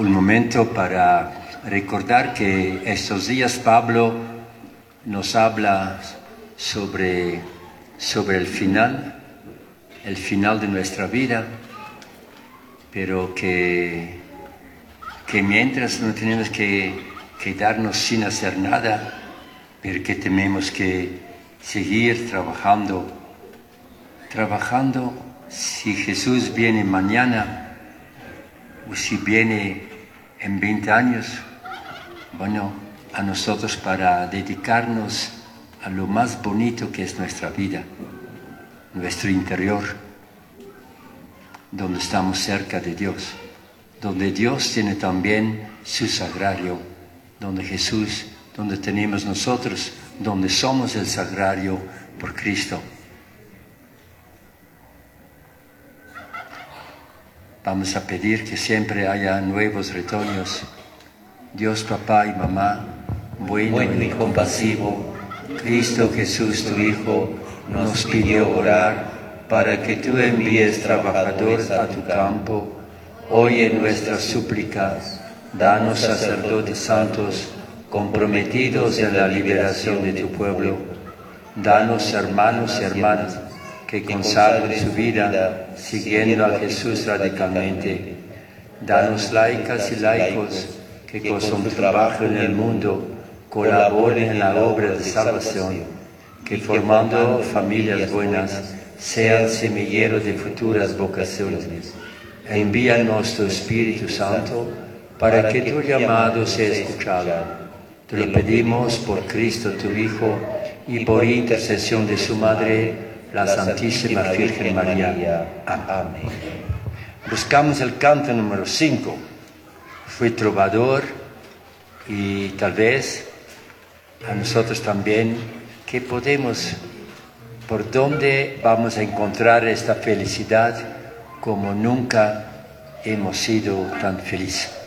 un momento para recordar que estos días Pablo nos habla sobre el final de nuestra vida, pero que mientras no tenemos que quedarnos sin hacer nada, porque tenemos que seguir trabajando. Si Jesús viene mañana o si viene en 20 años, bueno, a nosotros para dedicarnos a lo más bonito que es nuestra vida, nuestro interior, donde estamos cerca de Dios, donde Dios tiene también su sagrario, donde tenemos nosotros, donde somos el sagrario por Cristo. Vamos a pedir que siempre haya nuevos retoños. Dios, papá y mamá, bueno y compasivo, Cristo Jesús, tu Hijo, nos pidió orar para que tú envíes trabajadores a tu campo. Oye nuestras súplicas, danos sacerdotes santos, comprometidos en la liberación de tu pueblo. Danos hermanos y hermanas que consagren su vida siguiendo a Jesús radicalmente. Danos laicas y laicos que con su trabajo en el mundo colaboren en la obra de salvación, que formando familias buenas sean semilleros de futuras vocaciones. Envíanos tu Espíritu Santo para que tu llamado sea escuchado. Te lo pedimos por Cristo tu Hijo y por intercesión de su Madre, la Santísima Virgen María. Amén. Buscamos el canto número 5. Fui trovador y tal vez a nosotros también, por dónde vamos a encontrar esta felicidad como nunca hemos sido tan felices.